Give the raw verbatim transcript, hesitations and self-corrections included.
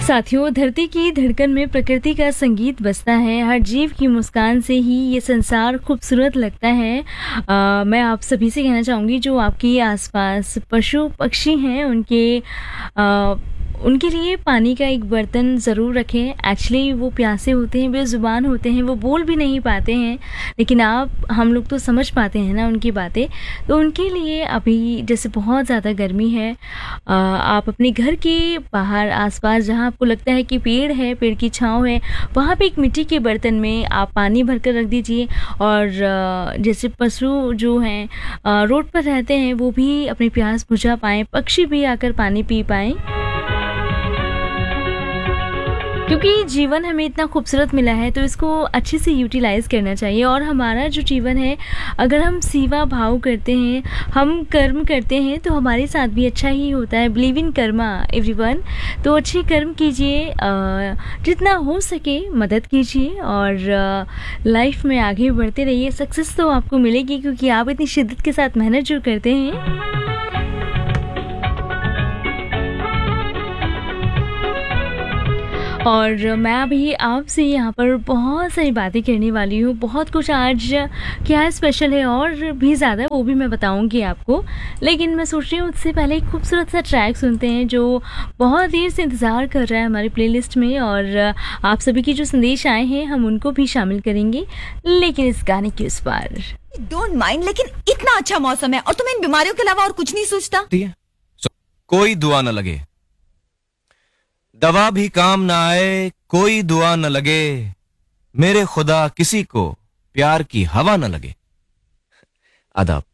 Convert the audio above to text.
साथियों, धरती की धड़कन में प्रकृति का संगीत बजता है। हर जीव की मुस्कान से ही ये संसार खूबसूरत लगता है। आ, मैं आप सभी से कहना चाहूँगी, जो आपके आसपास पशु पक्षी हैं उनके आ, उनके लिए पानी का एक बर्तन ज़रूर रखें। एक्चुअली वो प्यासे होते हैं, बेज़ुबान होते हैं, वो बोल भी नहीं पाते हैं, लेकिन आप हम लोग तो समझ पाते हैं ना उनकी बातें। तो उनके लिए अभी जैसे बहुत ज़्यादा गर्मी है, आ, आप अपने घर के बाहर आसपास जहाँ आपको लगता है कि पेड़ है, पेड़ की छाँव है, वहाँ पे एक मिट्टी के बर्तन में आप पानी भर कर रख दीजिए। और आ, जैसे पशु जो हैं रोड पर रहते हैं, वो भी अपनी प्यास बुझा पाएँ, पक्षी भी आकर पानी पी पाएँ, क्योंकि जीवन हमें इतना खूबसूरत मिला है तो इसको अच्छे से यूटिलाइज़ करना चाहिए। और हमारा जो जीवन है, अगर हम सेवा भाव करते हैं, हम कर्म करते हैं, तो हमारे साथ भी अच्छा ही होता है। Believe in Karma everyone. तो अच्छे कर्म कीजिए, जितना हो सके मदद कीजिए और लाइफ में आगे बढ़ते रहिए। सक्सेस तो आपको मिलेगी, क्योंकि आप इतनी शिद्दत के साथ मेहनत जो करते हैं। और मैं अभी आपसे यहाँ पर बहुत सारी बातें करने वाली हूँ। बहुत कुछ आज क्या स्पेशल है और भी ज़्यादा, वो भी मैं बताऊँगी आपको। लेकिन मैं सोच रही हूँ उससे पहले एक खूबसूरत सा ट्रैक सुनते हैं जो बहुत देर से इंतज़ार कर रहा है हमारी प्लेलिस्ट में। और आप सभी की जो संदेश आए हैं हम उनको भी शामिल करेंगे, लेकिन इस गाने के उस पार। डोंट माइंड, लेकिन इतना अच्छा मौसम है और तुम्हें इन बीमारियों के अलावा और कुछ नहीं सोचता? कोई दुआ न लगे, दवा भी काम ना आए, कोई दुआ न लगे, मेरे खुदा किसी को प्यार की हवा न लगे। आदाब।